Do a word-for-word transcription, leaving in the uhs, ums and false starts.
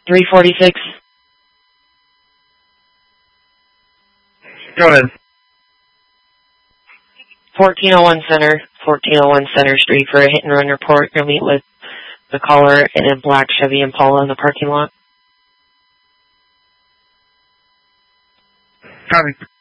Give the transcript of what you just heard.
three forty-six. Go ahead. fourteen oh one Center, fourteen oh one Center Street for a hit and run report. You'll meet with the caller in a black Chevy Impala in the parking lot. Copy.